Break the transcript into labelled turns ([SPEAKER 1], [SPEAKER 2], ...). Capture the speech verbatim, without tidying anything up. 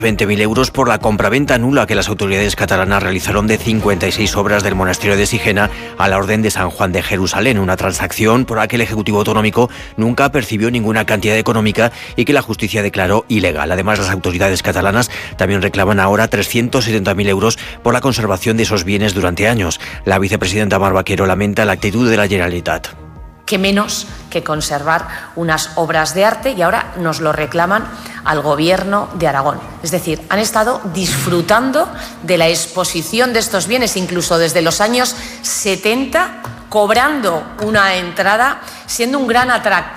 [SPEAKER 1] veinte mil euros por la compraventa nula que las autoridades catalanas realizaron de cincuenta y seis obras del monasterio de Sigena a la Orden de San Juan de Jerusalén, una transacción por la que el Ejecutivo Autonómico nunca percibió ninguna cantidad económica y que la justicia declaró ilegal. Además, las autoridades catalanas también reclaman ahora trescientos setenta mil euros por la conservación de esos bienes durante años. La vicepresidenta Mar Vaquero lamenta la actitud de la Generalitat.
[SPEAKER 2] Que menos que conservar unas obras de arte, y ahora nos lo reclaman al Gobierno de Aragón. Es decir, han estado disfrutando de la exposición de estos bienes, incluso desde los años setenta, cobrando una entrada, siendo un gran atractivo.